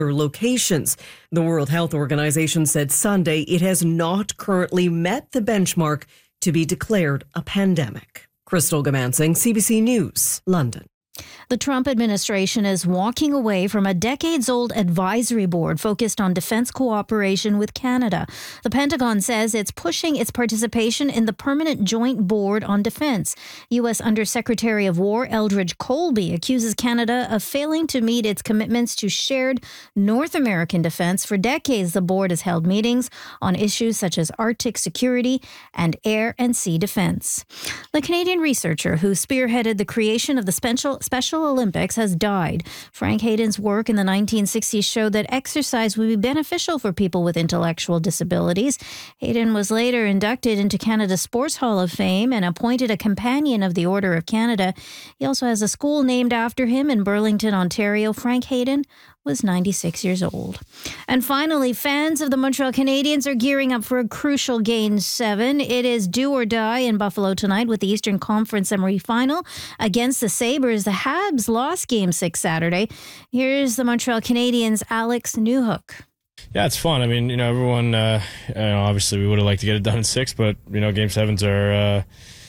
locations. The World Health Organization said Sunday it has not currently met the benchmark to be declared a pandemic. Crystal Gamansing, CBC News, London. The Trump administration is walking away from a decades-old advisory board focused on defense cooperation with Canada. The Pentagon says it's pushing its participation in the Permanent Joint Board on Defense. U.S. Undersecretary of War Eldridge Colby accuses Canada of failing to meet its commitments to shared North American defense. For decades, the board has held meetings on issues such as Arctic security and air and sea defense. The Canadian researcher who spearheaded the creation of the Special Olympics has died. Frank Hayden's work in the 1960s showed that exercise would be beneficial for people with intellectual disabilities. Hayden was later inducted into Canada's Sports Hall of Fame and appointed a Companion of the Order of Canada. He also has a school named after him in Burlington, Ontario. Frank Hayden was 96 years old. And finally, fans of the Montreal Canadiens are gearing up for a crucial Game 7. It is do or die in Buffalo tonight with the Eastern Conference semifinal against the Sabres. The Habs lost Game 6 Saturday. Here's the Montreal Canadiens' Alex Newhook. Yeah, it's fun. I mean, everyone, obviously we would have liked to get it done in 6, but, Game 7s are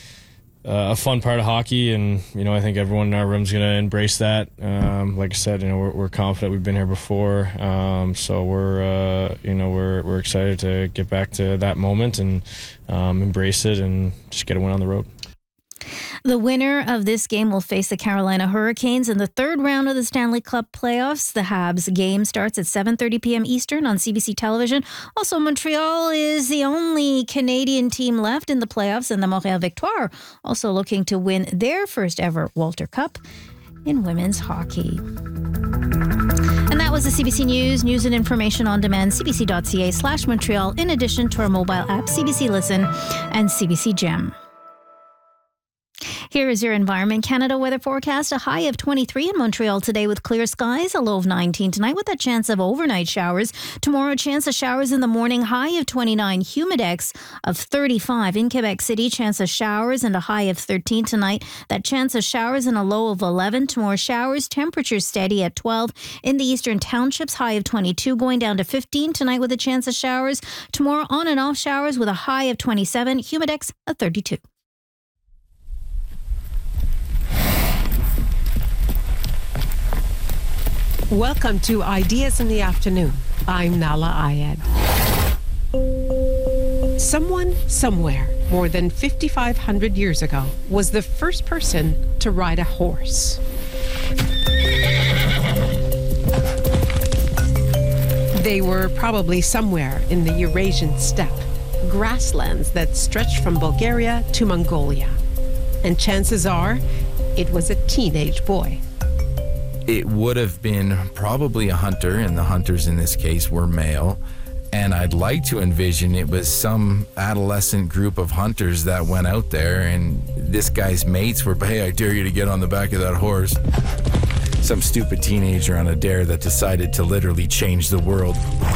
a fun part of hockey, and I think everyone in our room's going to embrace that. Like I said, we're confident. We've been here before, so we're excited to get back to that moment and embrace it and just get a win on the road. The winner of this game will face the Carolina Hurricanes in the third round of the Stanley Cup playoffs. The Habs game starts at 7:30 p.m. Eastern on CBC television. Also, Montreal is the only Canadian team left in the playoffs, and the Montréal Victoire also looking to win their first ever Walter Cup in women's hockey. And that was the CBC News and information on demand, cbc.ca/Montreal, in addition to our mobile app, CBC Listen and CBC Gem. Here is your Environment Canada weather forecast. A high of 23 in Montreal today with clear skies, a low of 19 tonight with a chance of overnight showers. Tomorrow, chance of showers in the morning, high of 29, humidex of 35. In Quebec City, chance of showers and a high of 13 tonight. That chance of showers and a low of 11. Tomorrow, showers, temperature steady at 12. In the Eastern Townships, high of 22, going down to 15 tonight with a chance of showers. Tomorrow, on and off showers with a high of 27, humidex of 32. Welcome to Ideas in the Afternoon. I'm Nala Ayed. Someone, somewhere, more than 5,500 years ago, was the first person to ride a horse. They were probably somewhere in the Eurasian steppe, grasslands that stretched from Bulgaria to Mongolia. And chances are, it was a teenage boy. It would have been probably a hunter, and the hunters in this case were male. And I'd like to envision it was some adolescent group of hunters that went out there, and this guy's mates were, hey, I dare you to get on the back of that horse. Some stupid teenager on a dare that decided to literally change the world.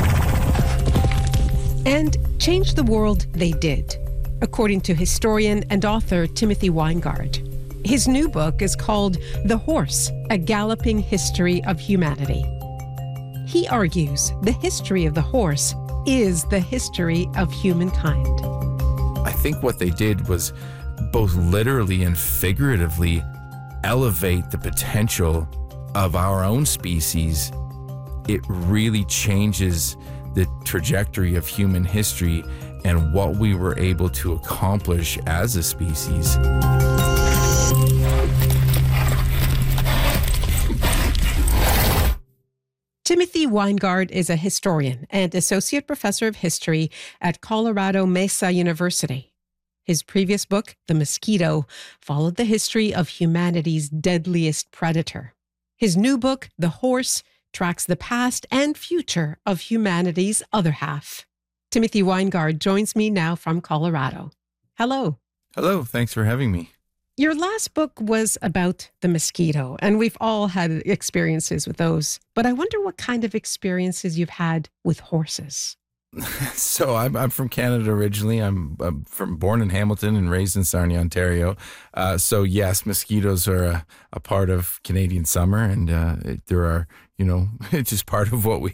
And change the world they did, according to historian and author Timothy Weingard. His new book is called The Horse, A Galloping History of Humanity. He argues the history of the horse is the history of humankind. I think what they did was both literally and figuratively elevate the potential of our own species. It really changes the trajectory of human history and what we were able to accomplish as a species. Timothy Weingard is a historian and associate professor of history at Colorado Mesa University. His previous book, The Mosquito, followed the history of humanity's deadliest predator. His new book, The Horse, tracks the past and future of humanity's other half. Timothy Weingard joins me now from Colorado. Hello. Hello, thanks for having me. Your last book was about the mosquito, and we've all had experiences with those. But I wonder what kind of experiences you've had with horses. So I'm from Canada originally. I'm born in Hamilton and raised in Sarnia, Ontario. So yes, mosquitoes are a part of Canadian summer, and there are, it's just part of what we